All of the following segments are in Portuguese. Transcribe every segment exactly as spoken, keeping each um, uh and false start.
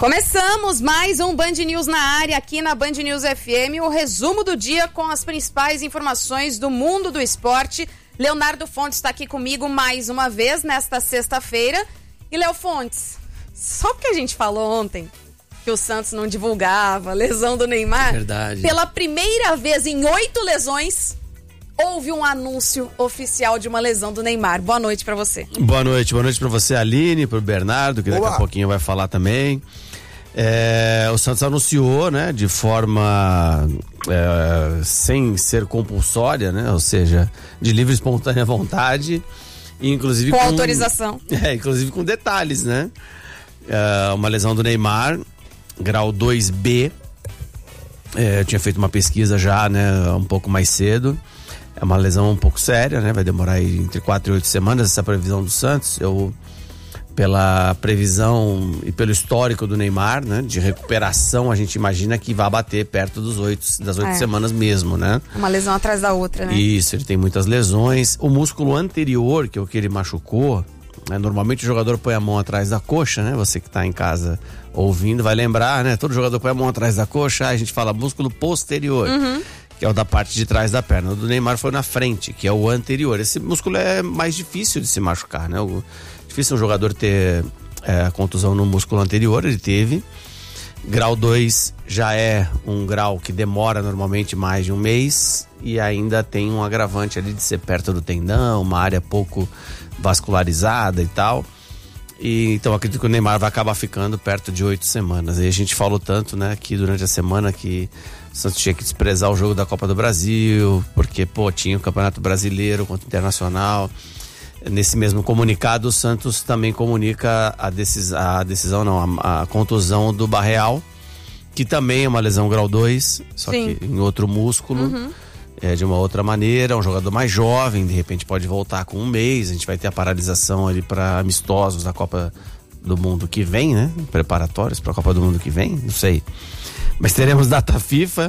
Começamos mais um Band News na área aqui na Band News F M, o resumo do dia com as principais informações do mundo do esporte. Leonardo Fontes está aqui comigo mais uma vez nesta sexta-feira. E Léo Fontes, só porque a gente falou ontem que o Santos não divulgava a lesão do Neymar, verdade. Pela primeira vez em oito lesões, houve um anúncio oficial de uma lesão do Neymar. Boa noite pra você. Boa noite, boa noite pra você, Aline, pro Bernardo, que daqui Olá. a pouquinho vai falar também. É, o Santos anunciou, né, de forma é, sem ser compulsória, né, ou seja, de livre e espontânea vontade, e inclusive com, com autorização. É, inclusive com detalhes, né? É, uma lesão do Neymar, grau dois B. É, eu tinha feito uma pesquisa já, né, um pouco mais cedo. É uma lesão um pouco séria, né? Vai demorar aí entre quatro e oito semanas essa previsão do Santos. Eu, pela previsão e pelo histórico do Neymar, né? De recuperação, a gente imagina que vai bater perto dos oito, das oito é. semanas mesmo, né? Uma lesão atrás da outra, né? Isso, ele tem muitas lesões. O músculo anterior, que é o que ele machucou, né? Normalmente o jogador põe a mão atrás da coxa, né? Você que tá em casa ouvindo vai lembrar, né? Todo jogador põe a mão atrás da coxa, aí a gente fala músculo posterior. Uhum. Que é o da parte de trás da perna. O do Neymar foi na frente, que é o anterior. Esse músculo é mais difícil de se machucar, né? O, difícil um jogador ter é, contusão no músculo anterior, ele teve. Grau dois já é um grau que demora normalmente mais de um mês e ainda tem um agravante ali de ser perto do tendão, uma área pouco vascularizada e tal. E, então acredito que o Neymar vai acabar ficando perto de oito semanas. E a gente falou tanto, né, aqui durante a semana que o Santos tinha que desprezar o jogo da Copa do Brasil, porque, pô, tinha o Campeonato Brasileiro contra o Internacional. Nesse mesmo comunicado, o Santos também comunica a, decis, a decisão, não, a, a contusão do Barreal, que também é uma lesão grau dois, só Sim. que em outro músculo, Uhum. é, de uma outra maneira, um jogador mais jovem, de repente pode voltar com um mês, a gente vai ter a paralisação ali para amistosos da Copa do Mundo que vem, né? Preparatórios para a Copa do Mundo que vem, não sei. Mas teremos data FIFA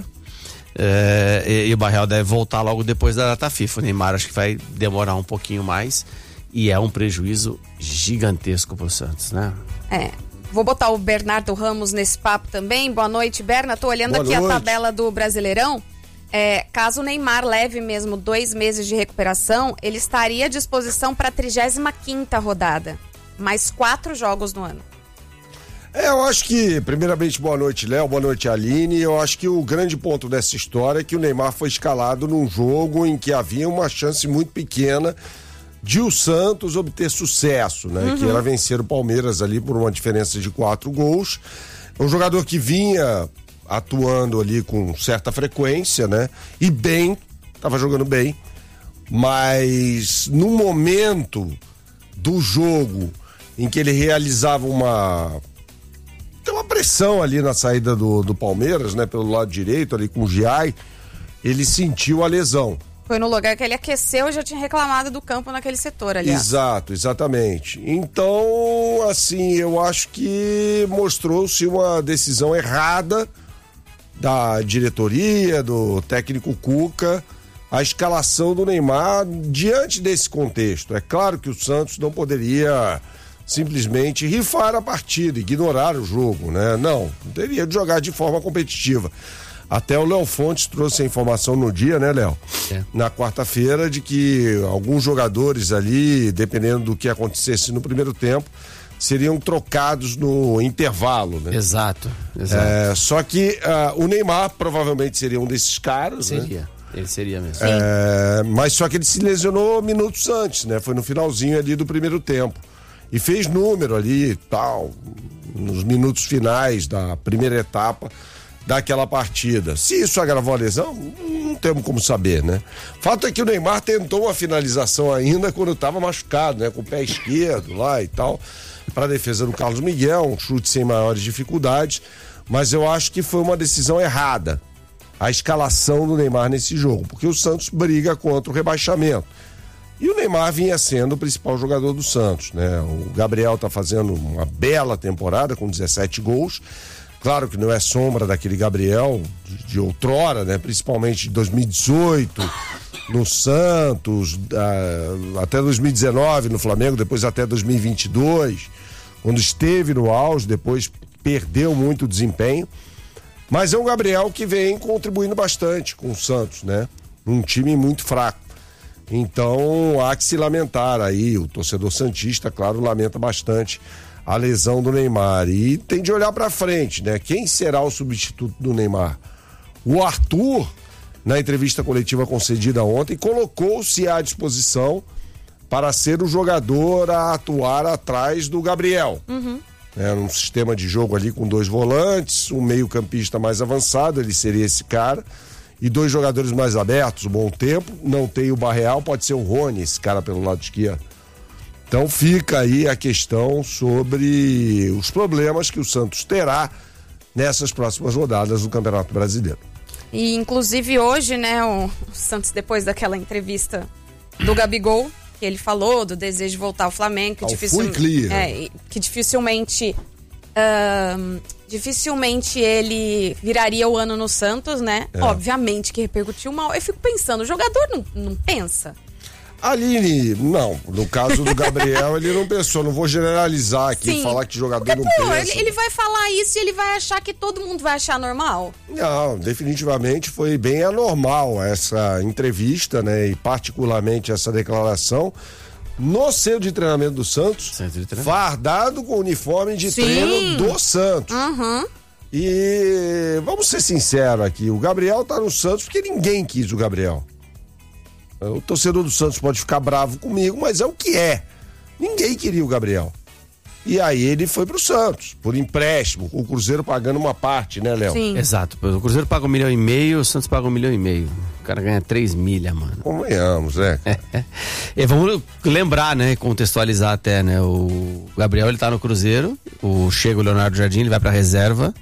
é, e, e o Barreal deve voltar logo depois da data FIFA. O Neymar acho que vai demorar um pouquinho mais e é um prejuízo gigantesco pro Santos, né? É. Vou botar o Bernardo Ramos nesse papo também. Boa noite, Berna. Tô olhando Boa aqui noite. a tabela do Brasileirão. É, caso o Neymar leve mesmo dois meses de recuperação, ele estaria à disposição para a trigésima quinta rodada. Mais quatro jogos no ano. É, eu acho que, primeiramente, boa noite, Léo, boa noite, Aline. Eu acho que o grande ponto dessa história é que o Neymar foi escalado num jogo em que havia uma chance muito pequena de o Santos obter sucesso, né? Uhum. Que era vencer o Palmeiras ali por uma diferença de quatro gols. Um jogador que vinha atuando ali com certa frequência, né? E bem, tava jogando bem, mas no momento do jogo em que ele realizava uma tem uma pressão ali na saída do, do Palmeiras, né? Pelo lado direito ali com o Giai, ele sentiu a lesão. Foi no lugar que ele aqueceu e já tinha reclamado do campo naquele setor, aliás. Exato, exatamente. Então, assim, eu acho que mostrou-se uma decisão errada da diretoria, do técnico Cuca, a escalação do Neymar diante desse contexto. É claro que o Santos não poderia simplesmente rifar a partida, ignorar o jogo, né? Não, teria de jogar de forma competitiva. Até o Léo Fontes trouxe a informação no dia, né, Léo? É. Na quarta-feira, de que alguns jogadores ali, dependendo do que acontecesse no primeiro tempo, seriam trocados no intervalo, né? Exato, exato. É, só que uh, o Neymar provavelmente seria um desses caras, seria. né? Ele seria mesmo. É, mas só que ele se lesionou minutos antes, né? Foi no finalzinho ali do primeiro tempo. E fez número ali e tal, nos minutos finais da primeira etapa daquela partida. Se isso agravou a lesão, não temos como saber, né? Fato é que o Neymar tentou uma finalização ainda quando estava machucado, né? Com o pé esquerdo lá e tal, para a defesa do Carlos Miguel, um chute sem maiores dificuldades, mas eu acho que foi uma decisão errada a escalação do Neymar nesse jogo, porque o Santos briga contra o rebaixamento. E o Neymar vinha sendo o principal jogador do Santos, né? O Gabriel tá fazendo uma bela temporada com dezessete gols. Claro que não é sombra daquele Gabriel de, de outrora, né? Principalmente de dois mil e dezoito no Santos, uh, até dois mil e dezenove no Flamengo, depois até dois mil e vinte e dois, quando esteve no auge, depois perdeu muito desempenho, mas é um Gabriel que vem contribuindo bastante com o Santos, né? Um time muito fraco. Então há que se lamentar aí, o torcedor santista, claro, lamenta bastante a lesão do Neymar e tem de olhar para frente, né? Quem será o substituto do Neymar? O Arthur, na entrevista coletiva concedida ontem, colocou-se à disposição para ser o jogador a atuar atrás do Gabriel. Uhum. É um sistema de jogo ali com dois volantes, um meio-campista mais avançado, ele seria esse cara, e dois jogadores mais abertos, um bom tempo. Não tem o Barreal, pode ser o Rony, esse cara pelo lado esquerdo. Então fica aí a questão sobre os problemas que o Santos terá nessas próximas rodadas do Campeonato Brasileiro. E inclusive hoje, né, o Santos, depois daquela entrevista do Gabigol, que ele falou do desejo de voltar ao Flamengo, que, dificil... é, que dificilmente uh, dificilmente ele viraria o ano no Santos, né? É. Obviamente que repercutiu mal. Eu fico pensando, o jogador não, não pensa? Aline, não. No caso do Gabriel, ele não pensou. Não vou generalizar aqui, Sim. falar que jogador Porque, não pô, pensa. Ele, ele vai falar isso e ele vai achar que todo mundo vai achar normal? Não, definitivamente foi bem anormal essa entrevista, né? E particularmente essa declaração no centro de treinamento do Santos, treinamento. fardado com o uniforme de Sim. treino do Santos. Uhum. E vamos ser sinceros aqui, o Gabriel tá no Santos porque ninguém quis o Gabriel. O torcedor do Santos pode ficar bravo comigo, mas é o que é. Ninguém queria o Gabriel. E aí ele foi pro Santos, por empréstimo, o Cruzeiro pagando uma parte, né, Léo? Sim. Exato. O Cruzeiro paga um milhão e meio, o Santos paga um milhão e meio. O cara ganha três milha, mano. Convenhamos, né? É. E vamos lembrar, né, contextualizar até, né, o Gabriel, ele tá no Cruzeiro, o chega o Leonardo Jardim, ele vai pra reserva.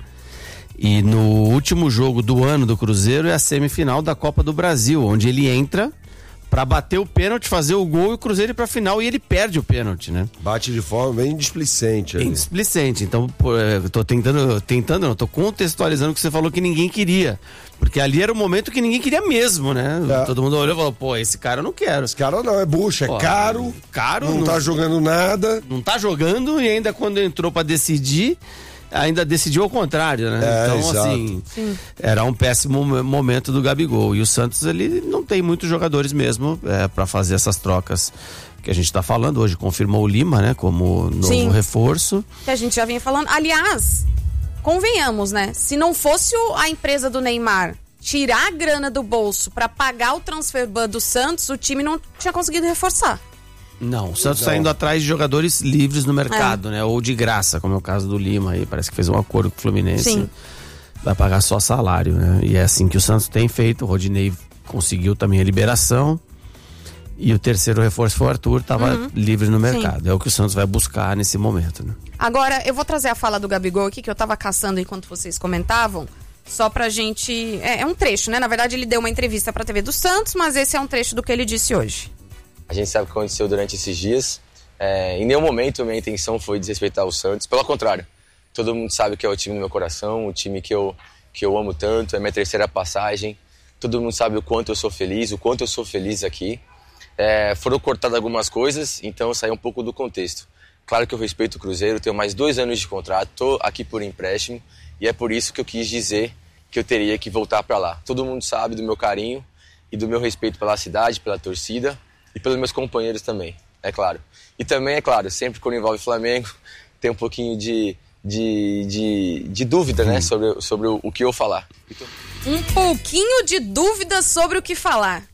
E no último jogo do ano do Cruzeiro é a semifinal da Copa do Brasil, onde ele entra pra bater o pênalti, fazer o gol e o Cruzeiro ir pra final, e ele perde o pênalti, né? Bate de forma bem displicente. Bem displicente. Então, pô, eu tô tentando, tentando não, tô contextualizando o que você falou que ninguém queria. Porque ali era o momento que ninguém queria mesmo, né? É. Todo mundo olhou e falou, pô, esse cara eu não quero. Esse cara não, é bucha, é pô, caro, caro. Não, não tá jogando nada. Não tá jogando e ainda quando entrou pra decidir, ainda decidiu ao contrário, né? É, então, exato. assim, Sim. era um péssimo momento do Gabigol. E o Santos, ele não tem muitos jogadores mesmo é, para fazer essas trocas que a gente tá falando. Hoje confirmou o Lima, né? Como novo Sim. reforço. Que a gente já vinha falando. Aliás, convenhamos, né? Se não fosse a empresa do Neymar tirar a grana do bolso para pagar o transfer ban do Santos, o time não tinha conseguido reforçar. Não, o Santos está indo atrás de jogadores livres no mercado, é. né? Ou de graça, como é o caso do Lima aí. Parece que fez um acordo com o Fluminense. Sim. Vai pagar só salário, né? E é assim que o Santos tem feito. O Rodinei conseguiu também a liberação. E o terceiro reforço foi o Arthur, estava uhum. livre no mercado. Sim. É o que o Santos vai buscar nesse momento, né? Agora, eu vou trazer a fala do Gabigol aqui, que eu tava caçando enquanto vocês comentavam. Só pra gente... É, é um trecho, né? Na verdade, ele deu uma entrevista pra T V do Santos, mas esse é um trecho do que ele disse hoje. A gente sabe o que aconteceu durante esses dias. É, em nenhum momento minha intenção foi desrespeitar o Santos. Pelo contrário, todo mundo sabe que é o time do meu coração, o time que eu, que eu amo tanto, é minha terceira passagem. Todo mundo sabe o quanto eu sou feliz, o quanto eu sou feliz aqui. É, foram cortadas algumas coisas, então eu saí um pouco do contexto. Claro que eu respeito o Cruzeiro, tenho mais dois anos de contrato, estou aqui por empréstimo e é por isso que eu quis dizer que eu teria que voltar para lá. Todo mundo sabe do meu carinho e do meu respeito pela cidade, pela torcida. E pelos meus companheiros também, é claro. E também, é claro, sempre quando envolve Flamengo, tem um pouquinho de, de, de, de dúvida, hum. né, sobre, sobre o, o que eu falar. Então... Um pouquinho de dúvida sobre o que falar.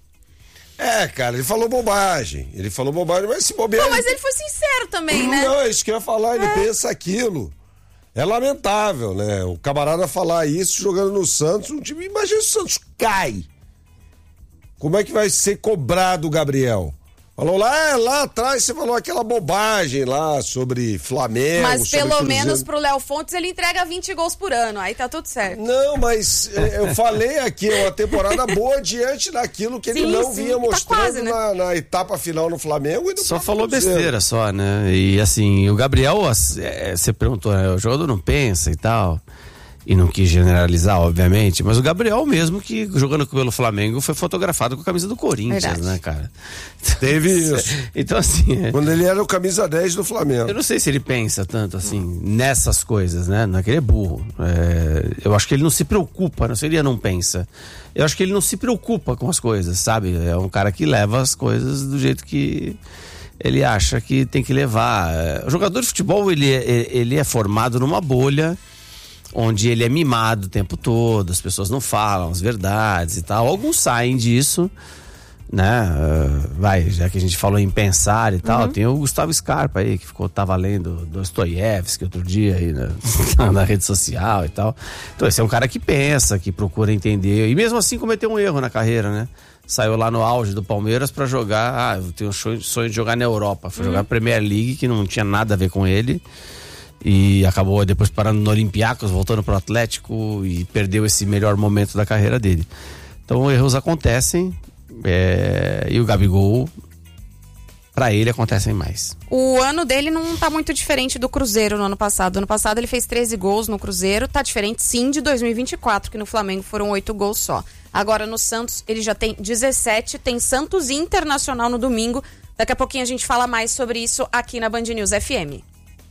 É, cara, ele falou bobagem. Ele falou bobagem, mas se bobear... Pô, mas ele foi sincero também, não, né? Não, é isso que eu ia falar, ele é. pensa aquilo. É lamentável, né? O camarada falar isso jogando no Santos, um time... Imagina se o Santos cai. Como é que vai ser cobrado o Gabriel? Falou lá, lá atrás você falou aquela bobagem lá sobre Flamengo. Mas sobre pelo Cruzeiro. Menos pro Léo Fontes ele entrega vinte gols por ano, aí tá tudo certo. Não, mas eu falei aqui, é uma temporada boa diante daquilo que sim, ele não sim, vinha mostrando tá quase, né? na, na etapa final no Flamengo. E no só falou Cruzeiro. Besteira só, né? E assim, o Gabriel, você perguntou, né? O jogador não pensa e tal. e não quis generalizar, obviamente, mas o Gabriel mesmo, que jogando pelo Flamengo, foi fotografado com a camisa do Corinthians, Verdade. né, cara? Teve isso. Então, assim... É... Quando ele era o camisa dez do Flamengo. Eu não sei se ele pensa tanto, assim, nessas coisas, né? Não é que ele é burro. É... Eu acho que ele não se preocupa, não seria não pensa. Eu acho que ele não se preocupa com as coisas, sabe? É um cara que leva as coisas do jeito que ele acha que tem que levar. O jogador de futebol, ele é, ele é formado numa bolha onde ele é mimado o tempo todo, as pessoas não falam as verdades e tal. Alguns saem disso, né? Uh, vai, já que a gente falou em pensar e tal, uhum. tem o Gustavo Scarpa aí, que ficou, tava lendo Dostoiévski outro dia aí na, na rede social e tal. Então esse é um cara que pensa, que procura entender, e mesmo assim cometeu um erro na carreira, né? Saiu lá no auge do Palmeiras pra jogar, ah, eu tenho um sonho de jogar na Europa, foi uhum. jogar a Premier League, que não tinha nada a ver com ele. E acabou depois parando no Olympiacos, voltando pro Atlético e perdeu esse melhor momento da carreira dele. Então erros acontecem, é, e o Gabigol, pra ele, acontecem mais. O ano dele não tá muito diferente do Cruzeiro no ano passado. No ano passado ele fez treze gols no Cruzeiro, tá diferente sim de dois mil e vinte e quatro, que no Flamengo foram oito gols só. Agora no Santos ele já tem dezessete, tem Santos e Internacional no domingo. Daqui a pouquinho a gente fala mais sobre isso aqui na Band News F M.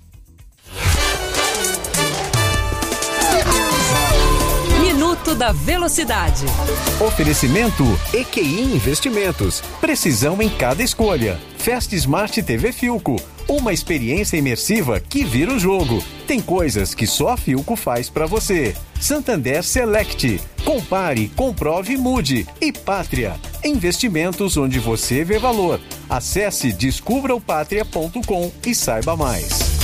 Minuto da Velocidade. Oferecimento E Q I Investimentos. Precisão em cada escolha. Fast Smart T V Filco. Uma experiência imersiva que vira o jogo. Tem coisas que só a Filco faz pra você. Santander Select. Compare, comprove e mude. E Pátria. Investimentos onde você vê valor. Acesse descubra o pátria ponto com e saiba mais.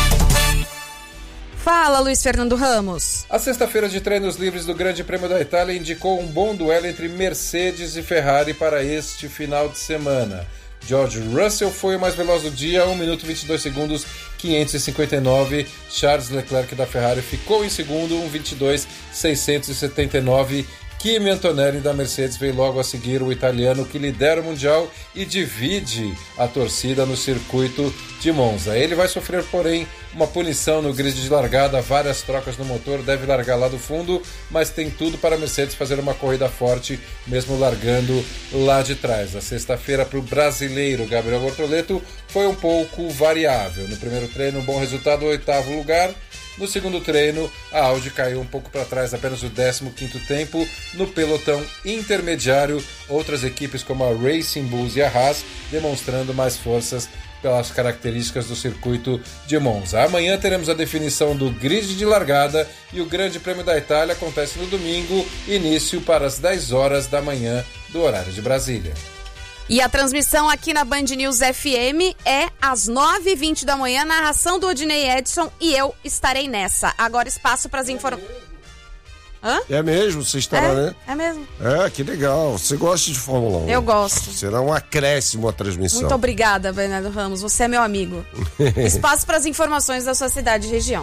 Fala, Luiz Fernando Ramos. A sexta-feira de treinos livres do Grande Prêmio da Itália indicou um bom duelo entre Mercedes e Ferrari para este final de semana. George Russell foi o mais veloz do dia, um minuto e vinte e dois segundos, quinhentos e cinquenta e nove. Charles Leclerc da Ferrari ficou em segundo, um vinte e dois, seiscentos e setenta e nove. Kimi Antonelli da Mercedes veio logo a seguir, o italiano que lidera o Mundial e divide a torcida no circuito de Monza. Ele vai sofrer, porém, uma punição no grid de largada, várias trocas no motor, deve largar lá do fundo, mas tem tudo para a Mercedes fazer uma corrida forte, mesmo largando lá de trás. A sexta-feira para o brasileiro Gabriel Bortoleto foi um pouco variável. No primeiro treino, um bom resultado, oitavo lugar. No segundo treino, a Audi caiu um pouco para trás, apenas o décimo quinto tempo. No pelotão intermediário, outras equipes como a Racing Bulls e a Haas demonstrando mais forças pelas características do circuito de Monza. Amanhã teremos a definição do grid de largada e o Grande Prêmio da Itália acontece no domingo, início para as dez horas da manhã do horário de Brasília. E a transmissão aqui na Band News F M é às nove e vinte da manhã, narração do Odinei Edson, e eu estarei nessa. Agora espaço para as informações. Hã? É mesmo? Você estará, é, né? É mesmo. É, que legal. Você gosta de Fórmula um? Eu gosto. Será um acréscimo a transmissão. Muito obrigada, Bernardo Ramos. Você é meu amigo. Espaço para as informações da sua cidade e região.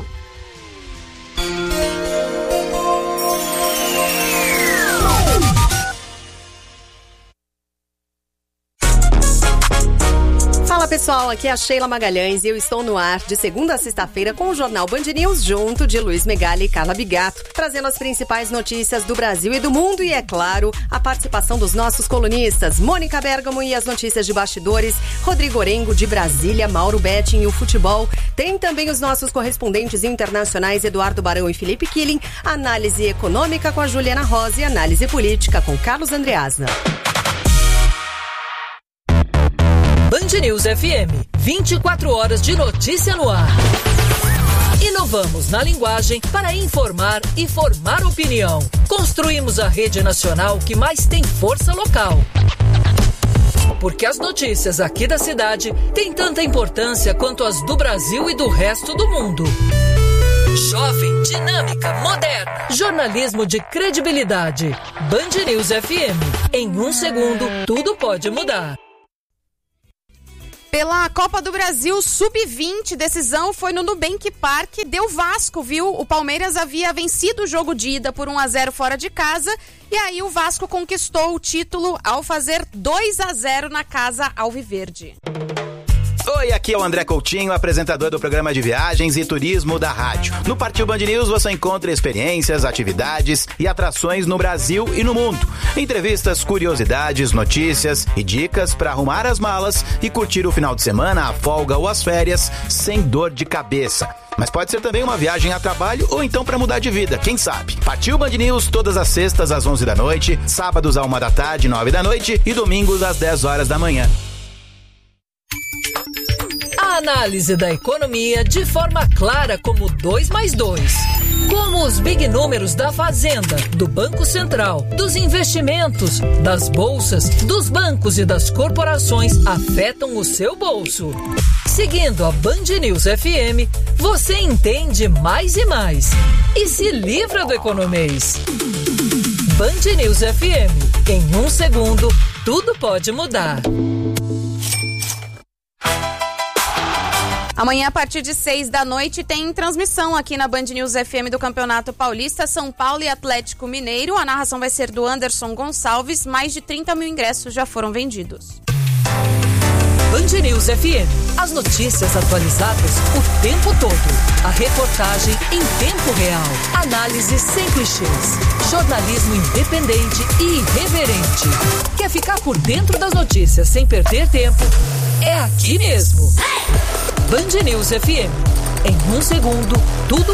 Fala pessoal, aqui é a Sheila Magalhães e eu estou no ar de segunda a sexta-feira com o Jornal Band News junto de Luiz Megali e Carla Bigato, trazendo as principais notícias do Brasil e do mundo e, é claro, a participação dos nossos colunistas Mônica Bergamo e as notícias de bastidores, Rodrigo Orengo de Brasília, Mauro Betting e o futebol. Tem também os nossos correspondentes internacionais Eduardo Barão e Felipe Killing, análise econômica com a Juliana Rosa e análise política com Carlos Andreasna. Band News F M, vinte e quatro horas de notícia no ar. Inovamos na linguagem para informar e formar opinião. Construímos a rede nacional que mais tem força local. Porque as notícias aqui da cidade têm tanta importância quanto as do Brasil e do resto do mundo. Jovem, dinâmica, moderna. Jornalismo de credibilidade. Band News F M. Em um segundo, tudo pode mudar. Pela Copa do Brasil sub vinte, decisão foi no Nubank Park, deu Vasco, viu? O Palmeiras havia vencido o jogo de ida por um a zero fora de casa e aí o Vasco conquistou o título ao fazer dois a zero na casa alviverde. Oi! Oi, aqui é o André Coutinho, apresentador do programa de viagens e turismo da rádio. No Partiu Band News você encontra experiências, atividades e atrações no Brasil e no mundo. Entrevistas, curiosidades, notícias e dicas para arrumar as malas e curtir o final de semana, a folga ou as férias sem dor de cabeça. Mas pode ser também uma viagem a trabalho ou então para mudar de vida, quem sabe? Partiu Band News todas as sextas às onze da noite, sábados à uma da tarde, nove da noite e domingos às dez horas da manhã. A análise da economia de forma clara como dois mais dois. Como os big números da Fazenda, do Banco Central, dos investimentos, das bolsas, dos bancos e das corporações afetam o seu bolso. Seguindo a Band News F M, você entende mais e mais. E se livra do economês. Band News F M. Em um segundo, tudo pode mudar. Amanhã, a partir de seis da noite, tem transmissão aqui na Band News F M do Campeonato Paulista, São Paulo e Atlético Mineiro. A narração vai ser do Anderson Gonçalves. Mais de trinta mil ingressos já foram vendidos. Band News F M. As notícias atualizadas o tempo todo. A reportagem em tempo real. Análise sem clichês. Jornalismo independente e irreverente. Quer ficar por dentro das notícias sem perder tempo? É aqui mesmo. Band News F M. Em um segundo, tudo